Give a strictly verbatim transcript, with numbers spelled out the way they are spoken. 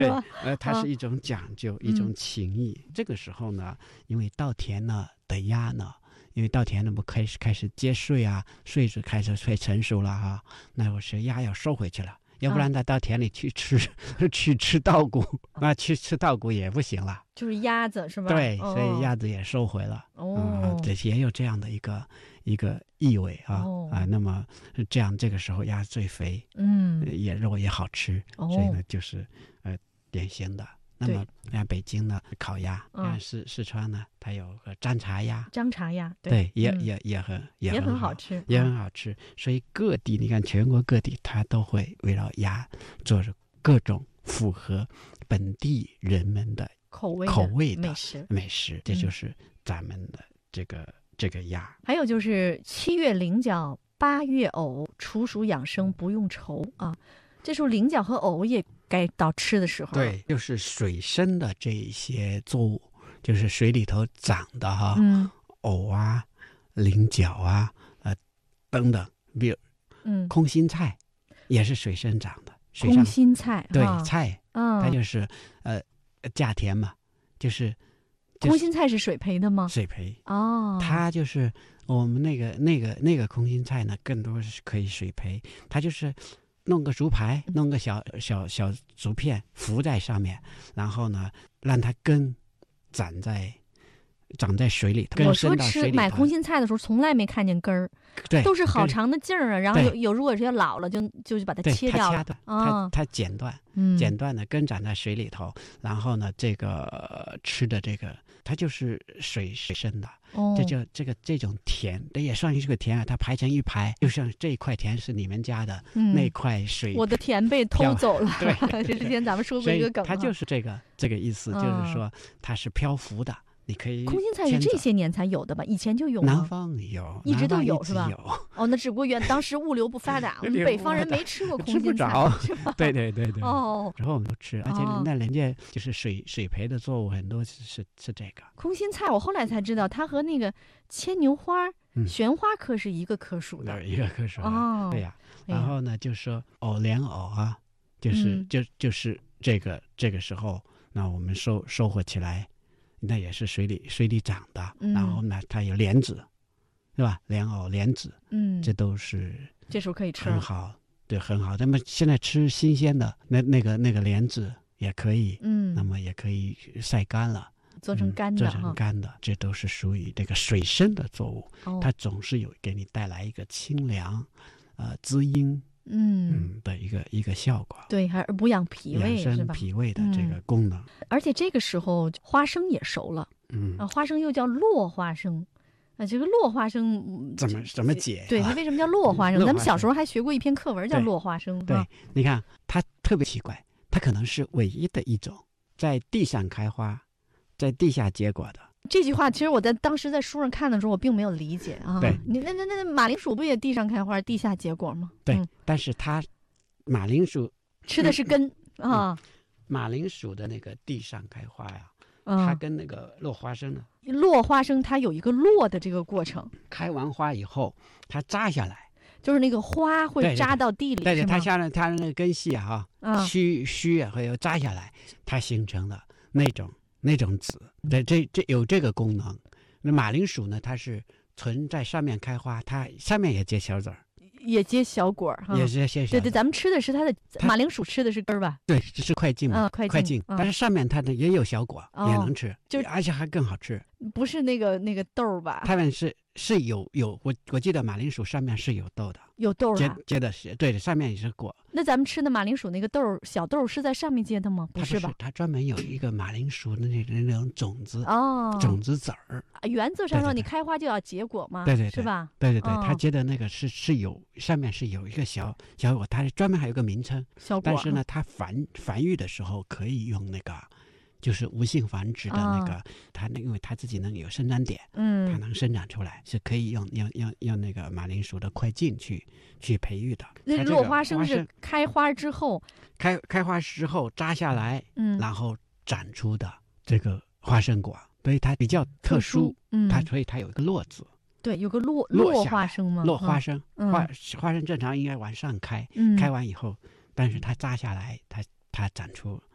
对，呃，它是一种讲究， 嗯、 一种情谊。这个时候呢，因为稻田呢的鸭呢，因为稻田呢不开始开始结穗啊，穗子开始快成熟了哈、啊，那我是鸭要收回去了。要不然他到田里去吃、啊、去吃稻谷，那去吃稻谷也不行了， 就是鸭子是吧？ 对， 哦、 所以鸭子也收回了。哦，嗯、这也有这样的一个一个意味啊、哦、啊。那么这样这个时候鸭子最肥， 嗯， 也肉也好吃， 哦、 所以呢就是呃典型的。那么像北京呢烤鸭，像四四川呢它有个张茶鸭， 张茶鸭 对, 对也、 嗯、 也也很也很很好吃， 也很好吃。所以各地你看全国各地它都会围绕鸭做着各种符合本地人们的口味口味的美食美食，这就是咱们的这个、嗯、这个鸭。 还有就是七月菱角八月藕，处暑养生不用愁啊。这时候菱角和藕也该到吃的时候了。 对，就是水生的这一些作物，就是水里头长的哈， 嗯， 藕啊、菱角啊、呃等等，比如嗯，空心菜也是水生长的。水空心菜对、 啊、 菜，嗯，它就是呃价田嘛，就是。就是、 空心菜是水培的吗？ 水培哦， 它就是我们那个那个那个空心菜呢，更多是可以水培，它就是弄个竹排，弄个小小小竹片浮在上面，然后呢让它根长在长在水里头。 我说吃买空心菜的时候从来没看见根儿， 对， 都是好长的茎儿啊，然后有有如果是要老了就就把它切掉了， 它它它剪断， 嗯， 剪断的根长在水里头，然后呢这个、呃、吃的这个它就是水水生的。哦，这就这个这种田，这也算是个田啊。它排成一排，就像这一块田是你们家的，嗯、那块水， 我的田被偷走了。 对， 这之前咱们说过一个梗， 它就是这个这个意思，嗯、就是说它是漂浮的。你可以空心菜是这些年才有的吧？以前就有吗？ 南方有， 一直都有直是吧？ 有哦，那只不过原当时物流不发达，我们北方人没吃过空心菜， 吃不着。对对对对。 哦， 之后我们都吃，而且那人家就是水水培的作物很多是是是这个空心菜。我后来才知道，它和那个牵牛花、 嗯、 旋花科是一个科属的， 一个科属的。 哦， 对呀、啊。然后呢，就说藕莲藕啊，就是、嗯、就就是这个这个时候，那我们收收获起来。那也是水里水里长的，嗯、然后呢，它有莲子，是吧？莲藕、莲子， 嗯， 这都是这时候可以吃， 很好，对，很好。那么现在吃新鲜的那那个那个莲子也可以，嗯，那么也可以晒干了， 做成干的、 嗯，做成干的，这都是属于这个水生的作物， 哦、 它总是有给你带来一个清凉，呃，滋阴。嗯, 嗯的一个一个效果， 对，还是补养脾胃， 养生脾胃的这个功能、 嗯。而且这个时候花生也熟了， 嗯， 啊，花生又叫落花生，啊，这个落花生怎么怎么解？ 对，它为什么叫落花生？ 啊、 咱们小时候还学过一篇课文叫落花生。 对， 啊、 对你看它特别奇怪，它可能是唯一的一种在地上开花，在地下结果的。 这句话其实我在当时在书上看的时候，我并没有理解啊。 对， 你那那那马铃薯不也地上开花，地下结果吗？ 对， 嗯、 但是它马铃薯吃的是根、嗯、啊、 嗯。马铃薯的那个地上开花呀， 嗯、 它跟那个落花生呢， 落花生它有一个落的这个过程。 开完花以后，它扎下来， 就是那个花会扎到地里， 对对， 是吗？ 它下来，它那个根系啊， 啊， 须须啊，会有扎下来，它形成了那种。那种籽，对，这这有这个功能。那马铃薯呢，它是存在上面开花，它上面也结小籽儿， 也结小果哈， 也结小籽。 对对，咱们吃的是它的马铃薯，吃的是根儿吧？ 对，这是快茎嘛， 啊、快快茎。 嗯、 但是上面它呢也有小果， 哦、 也能吃， 就而且还更好吃。 不是那个那个豆吧？ 它们是是有有，我我记得马铃薯上面是有豆的， 有豆啊， 结结的是对的，上面也是果。 那咱们吃的马铃薯那个豆小豆是在上面结的吗？ 不是吧？ 它专门有一个马铃薯的那那种种子哦， 种子籽儿。 原则上说，你开花就要结果嘛， 对对对， 是吧？ 对对对， 哦、 它结的那个是是有上面是有一个小小果，它专门还有个名称， 小果。 但是呢，它繁繁育的时候可以用那个。就是无性繁殖的那个，哦、它那因为它自己能有生长点，嗯，它能生长出来，是可以用用用用那个马铃薯的快茎去去培育的。 那落花生是开花之后， 开开花之后扎下来，嗯，然后长出的这个花生果，所以它比较特殊， 特殊嗯， 它所以它有一个落字。 对，有个落落花生吗？ 落花生， 嗯、 花花生正常应该往上开， 嗯、 开完以后，但是它扎下来，它它长出